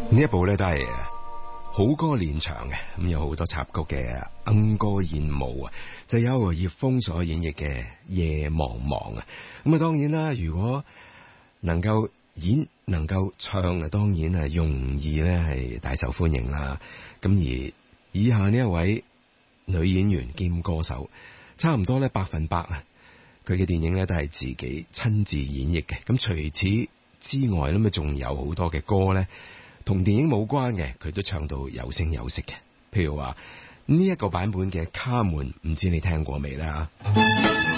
呢一部咧都係好歌連場嘅，咁有好多插曲嘅鶯歌燕舞啊，就有葉楓所演繹嘅夜茫茫啊。咁啊，當然啦，如果能夠演能夠唱啊，當然係容易咧係大受歡迎啦。咁而以下呢一位女演員兼歌手，差唔多咧100%啊，佢嘅電影咧都係自己親自演繹嘅。咁除此之外咧，咁仲有好多嘅歌咧，同電影冇關嘅，佢都唱到有聲有色嘅。譬如話呢一個版本嘅《卡門》，唔知你聽過未啦？